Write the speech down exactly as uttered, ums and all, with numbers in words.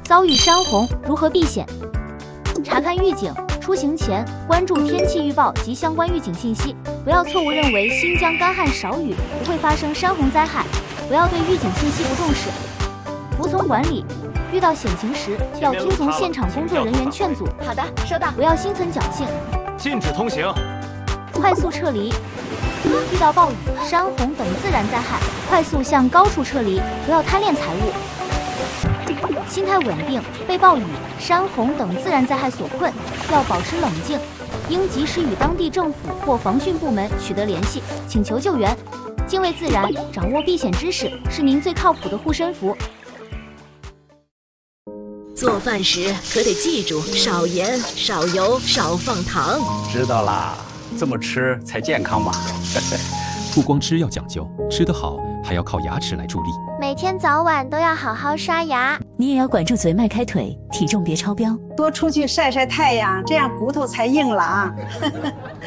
遭遇山洪如何避险？查看预警，出行前关注天气预报及相关预警信息，不要错误认为新疆干旱少雨不会发生山洪灾害，不要对预警信息不重视。服从管理，遇到险情时要听从现场工作人员劝阻。 好的，收到。 不要心存侥幸。 禁止通行。 快速撤离。遇到暴雨、山洪等自然灾害，快速向高处撤离，不要贪恋财物。心态稳定，被暴雨、山洪等自然灾害所困，要保持冷静，应及时与当地政府或防汛部门取得联系，请求救援。敬畏自然，掌握避险知识，是您最靠谱的护身符。 做饭时可得记住少盐、少油、少放糖。 知道啦，这么吃才健康嘛。 不光吃要讲究，吃得好还要靠牙齿来助力。 每天早晚都要好好刷牙。 你也要管住嘴，迈开腿，体重别超标。 多出去晒晒太阳，这样骨头才硬朗。